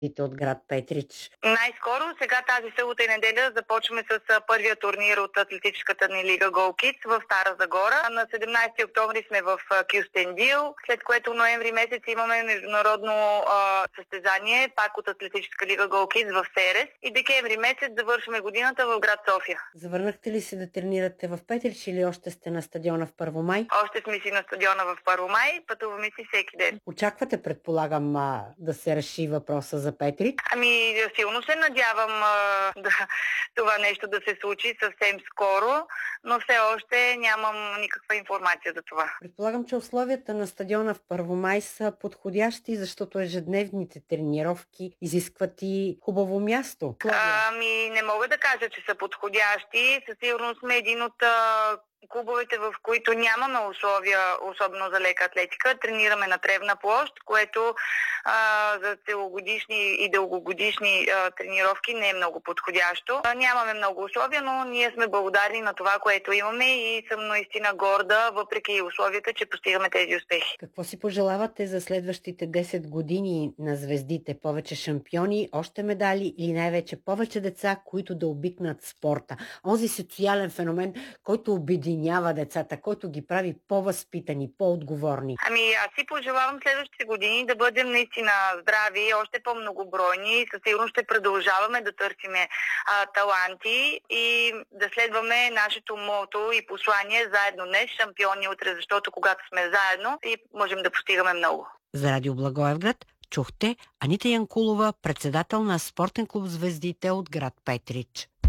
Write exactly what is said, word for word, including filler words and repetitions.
от град Петрич? Най-скоро, сега тази събота и неделя започваме с а, първия турнир от атлетическата ни лига Goal Kids в Стара Загора. На седемнадесети октомври сме в а, Кюстендил, след което ноември месец имаме международно а, състезание, пак от атлетическа лига Goal Kids в Серес. И декември месец завършваме годината в град София. Завърнахте ли се да тренирате в Петрич или още сте на стадиона в Първомай? Още сме си на стадиона в Първомай, пътуваме си всеки ден. Очаквате, предполагам, а, да се реши въпроса за Петрич? Ами, силно се надявам а, да, това нещо да се случи съвсем скоро, но все още нямам никаква информация за това. Предполагам, че условията на стадиона в Първомай са подходящи, защото ежедневните тренировки изискват и хубаво място. Ами, не мога да кажа, че са подходящи. Със сигурност сме един от а, клубовете, в които нямаме условия, особено за лека атлетика. Тренираме на тревна площ, което а, за целогодишни и дългогодишни а, тренировки не е много подходящо. А, нямаме много условия, но ние сме благодарни на това, което имаме и съм наистина горда, въпреки условията, че постигаме тези успехи. Какво си пожелавате за следващите десет години на звездите? Повече шампиони, още медали или най-вече повече деца, които да обикнат спорта? Онзи социален феномен, който обединява децата, който ги прави по-възпитани, по-отговорни. Ами аз си пожелавам следващите години да бъдем наистина здрави, още по-многобройни. Със сигурност ще продължаваме да търсиме а, таланти и да следваме нашето мото и послание заедно днес, шампиони утре, защото когато сме заедно и можем да постигаме много. За Радио Благоевград чухте Анита Янкулова, председател на спортен клуб Звездите от град Петрич.